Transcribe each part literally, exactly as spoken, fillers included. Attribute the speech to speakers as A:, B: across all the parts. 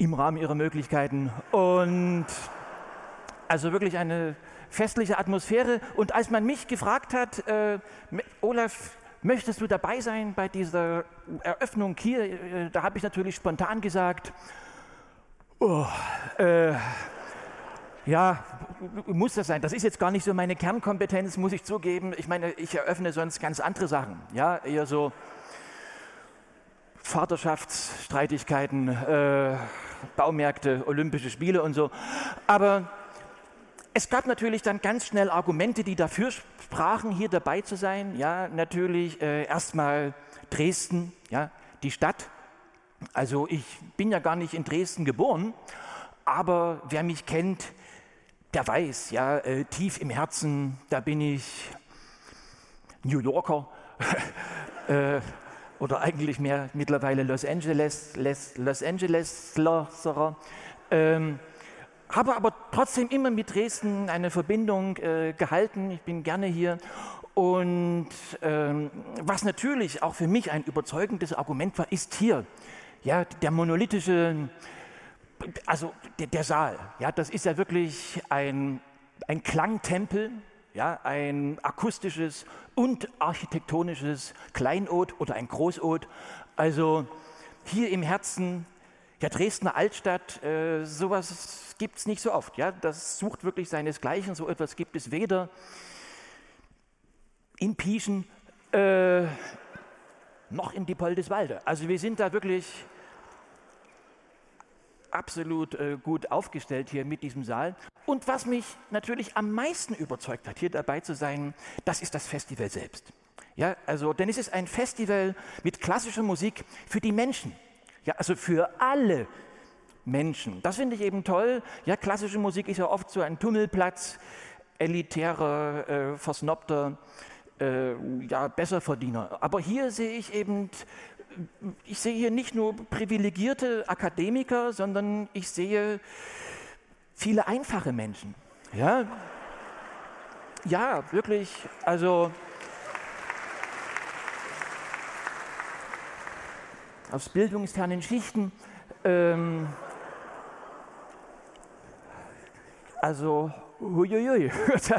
A: im Rahmen ihrer Möglichkeiten. Und also wirklich eine festliche Atmosphäre. Und als man mich gefragt hat, äh, Olaf, möchtest du dabei sein bei dieser Eröffnung hier, äh, da habe ich natürlich spontan gesagt, oh, äh, ja, muss das sein. Das ist jetzt gar nicht so meine Kernkompetenz, muss ich zugeben. Ich meine, ich eröffne sonst ganz andere Sachen. Ja, eher so Vaterschaftsstreitigkeiten, äh, Baumärkte, Olympische Spiele und so. Aber es gab natürlich dann ganz schnell Argumente, die dafür sprachen, hier dabei zu sein. Ja, natürlich äh, erstmal Dresden, ja, die Stadt. Also ich bin ja gar nicht in Dresden geboren, aber wer mich kennt, der weiß, ja, äh, tief im Herzen, da bin ich New Yorker äh, oder eigentlich mehr mittlerweile Los Angeles, Les, Los Angeles-Lerer. Ähm, habe aber trotzdem immer mit Dresden eine Verbindung äh, gehalten. Ich bin gerne hier. Und ähm, was natürlich auch für mich ein überzeugendes Argument war, ist hier ja, der monolithische, also der, der Saal. Ja, das ist ja wirklich ein, ein Klangtempel, ja, ein akustisches und architektonisches Kleinod oder ein Großod. Also hier im Herzen der Dresdner Altstadt, äh, sowas gibt es nicht so oft. Ja? Das sucht wirklich seinesgleichen. So etwas gibt es weder in Pieschen äh, noch in Diepoldeswalde. Also wir sind da wirklich absolut äh, gut aufgestellt hier mit diesem Saal. Und was mich natürlich am meisten überzeugt hat, hier dabei zu sein, das ist das Festival selbst. Ja, also, denn es ist ein Festival mit klassischer Musik für die Menschen. Ja, also für alle Menschen. Das finde ich eben toll. Ja, klassische Musik ist ja oft so ein Tummelplatz, elitärer, äh, versnobter, äh, ja, Besserverdiener. Aber hier sehe ich eben, ich sehe hier nicht nur privilegierte Akademiker, sondern ich sehe viele einfache Menschen. Ja, ja, wirklich, also aus bildungsfernen Schichten. Ähm, also, huiuiui.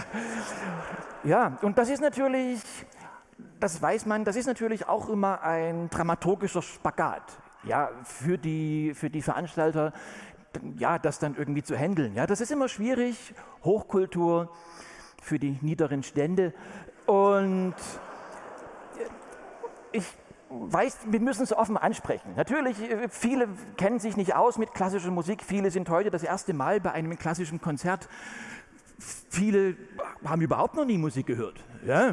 A: Ja, und das ist natürlich, das weiß man, das ist natürlich auch immer ein dramaturgischer Spagat, ja, für die, für die Veranstalter, ja, das dann irgendwie zu handeln. Ja, das ist immer schwierig, Hochkultur für die niederen Stände. Und ich weiß, wir müssen es offen ansprechen. Natürlich, viele kennen sich nicht aus mit klassischer Musik, viele sind heute das erste Mal bei einem klassischen Konzert. Viele haben überhaupt noch nie Musik gehört. Ja?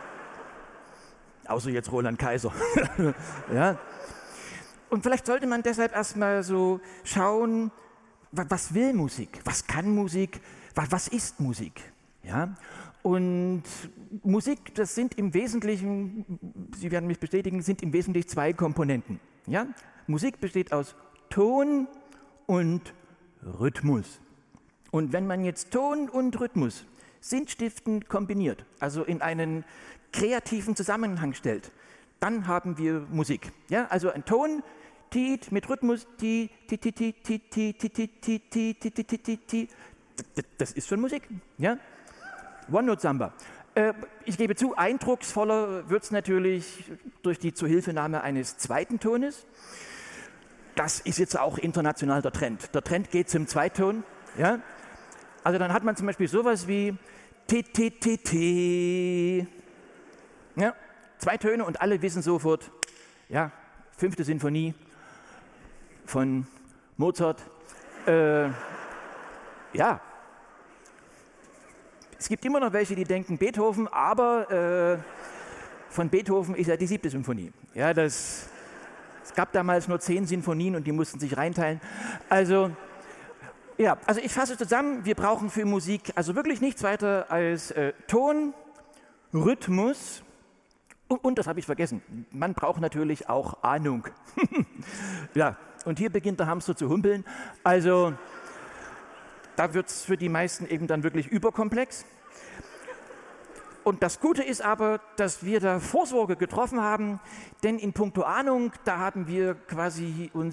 A: Außer jetzt Roland Kaiser. Ja? Und vielleicht sollte man deshalb erstmal so schauen, was will Musik? Was kann Musik? Was ist Musik? Ja? Und Musik, das sind im Wesentlichen, Sie werden mich bestätigen, sind im Wesentlichen zwei Komponenten. Ja? Musik besteht aus Ton und Rhythmus. Und wenn man jetzt Ton und Rhythmus sinnstiftend kombiniert, also in einen kreativen Zusammenhang stellt, dann haben wir Musik. Ja? Also ein Ton, Tiet mit Rhythmus, Ti, Ti, Ti, Ti, Ti, Ti, Ti, Ti, Ti, Ti, Ti, Ti, Ti, Ti, Ti. Das ist schon Musik. Ja? One-Note-Samba. Äh, ich gebe zu, eindrucksvoller wird es natürlich durch die Zuhilfenahme eines zweiten Tones. Das ist jetzt auch international der Trend. Der Trend geht zum Zweitton. Ja? Also dann hat man zum Beispiel sowas wie T, T, T, T. Ja? Zwei Töne und alle wissen sofort, ja, fünfte Sinfonie von Mozart. Äh, ja, es gibt immer noch welche, die denken Beethoven, aber äh, von Beethoven ist ja die siebte Symphonie. Ja, das, es gab damals nur zehn Sinfonien und die mussten sich reinteilen. Also, ja, also ich fasse zusammen, wir brauchen für Musik also wirklich nichts weiter als äh, Ton, Rhythmus und, und das habe ich vergessen, man braucht natürlich auch Ahnung. Ja, und hier beginnt der Hamster zu humpeln. Also, da wird es für die meisten eben dann wirklich überkomplex. Und das Gute ist aber, dass wir da Vorsorge getroffen haben, denn in puncto Ahnung, da haben wir quasi uns